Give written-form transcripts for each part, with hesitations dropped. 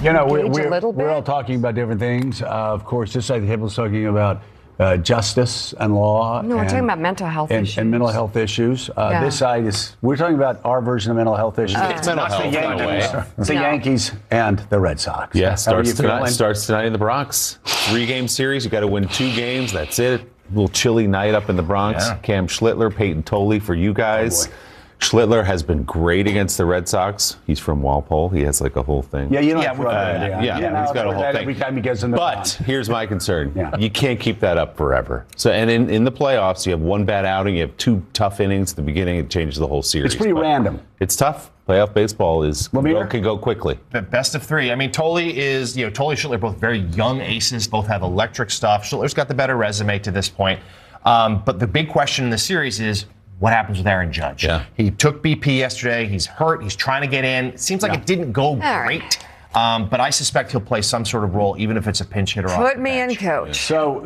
You know, engage a little bit? we're all talking about different things. Of course, this side of the table is talking about justice and law. No, we're talking about mental health issues. And mental health issues. This side we're talking about our version of mental health issues. It's mental health, in a way. It's the Yankees and the Red Sox. Yeah, starts tonight in the Bronx. 3-game series. You got to win 2 games. That's it. A little chilly night up in the Bronx. Yeah. Cam Schlittler, Peyton Tolley for you guys. Schlittler has been great against the Red Sox. He's from Walpole. He has like a whole thing. Yeah, he's got a whole thing. Every time he gets in the But here's my concern. You can't keep that up forever. So, and in the playoffs, you have one bad outing, you have 2 tough innings at the beginning, it changes the whole series. It's pretty random. It's tough. Playoff baseball can go quickly. The best of 3. I mean, Tolley Schlittler, both very young aces, both have electric stuff. Schlittler's got the better resume to this point. But the big question in the series is, what happens with Aaron Judge? Yeah. He took BP yesterday. He's hurt. He's trying to get in. It seems like it didn't go great. But I suspect he'll play some sort of role, even if it's a pinch hitter. Put me in, coach.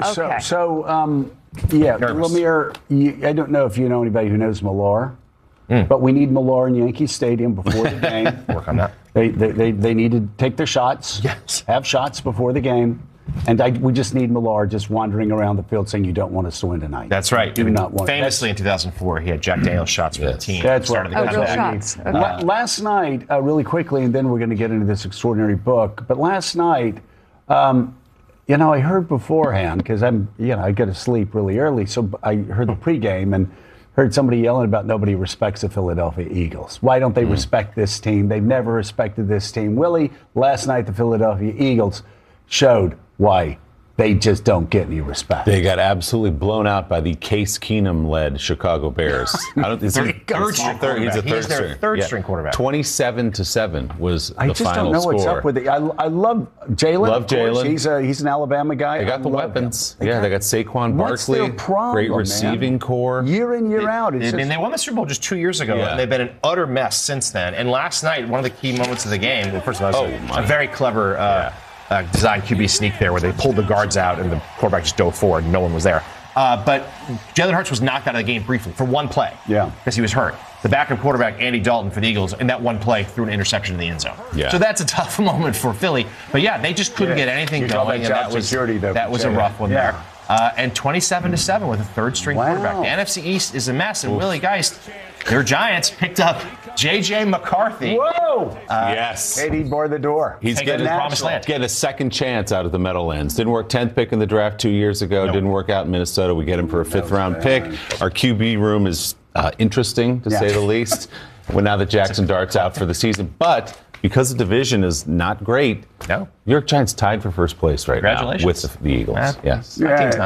Lemire, I don't know if you know anybody who knows Millar, but we need Millar in Yankee Stadium before the game. Work on that. They need to take their shots. Yes. Have shots before the game. And we just need Millar just wandering around the field saying, you don't want us to win tonight. That's right. Do not want. Famously in 2004, he had Jack Daniels shots for the team. That's right. Real shots. Okay. Last night, really quickly, and then we're going to get into this extraordinary book. But last night, I heard beforehand because I go to sleep really early, so I heard the pregame and heard somebody yelling about nobody respects the Philadelphia Eagles. Why don't they respect this team? They've never respected this team. Willie, last night the Philadelphia Eagles showed why they just don't get any respect. They got absolutely blown out by the Case Keenum-led Chicago Bears. He's a third string quarterback. 27-7 was the final score. I just don't know what's up with it. I love Jalen. Love Jalen. He's an Alabama guy. They got the weapons. They got Saquon Barkley. Their problem, great receiving core. Year in, year out. They won the Super Bowl just 2 years ago, and they've been an utter mess since then. And last night, one of the key moments of the game, well, first of all, it was a very clever design QB sneak there where they pulled the guards out and the quarterback just dove forward and no one was there. But Jalen Hurts was knocked out of the game briefly for one play because he was hurt. The backup quarterback, Andy Dalton for the Eagles, in that one play threw an interception in the end zone. Yeah. So that's a tough moment for Philly. But they just couldn't get anything going, and that was a rough one there. And 27-7 with a third string quarterback. The NFC East is a mess, and Willie Geist, their Giants, picked up J.J. McCarthy. Whoa! Yes. Katie bore the door. He's getting a second chance out of the Meadowlands. Didn't work 10th pick in the draft 2 years ago. Nope. Didn't work out in Minnesota. We get him for a 5th-round pick. Our QB room is interesting, to say the least. Well, now that Jackson Dart's out for the season. But because the division is not great, New York Giants tied for first place right now with the Eagles. Yes.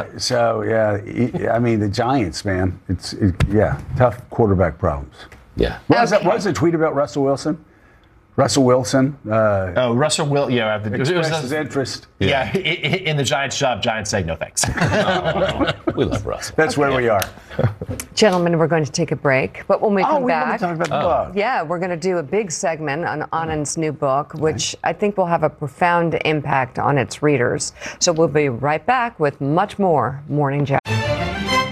I mean, the Giants, man, it's tough quarterback problems. Yeah. What was the tweet about Russell Wilson? Russell Wilson. Russell Wilson. Yeah, expressed his interest. Yeah, in the Giants job, Giants say no thanks. We love Russell. That's where we are. Gentlemen, we're going to take a break, but when we come back, talk about the book. Yeah, we're going to do a big segment on Anand's new book, which I think will have a profound impact on its readers. So we'll be right back with much more Morning Jack.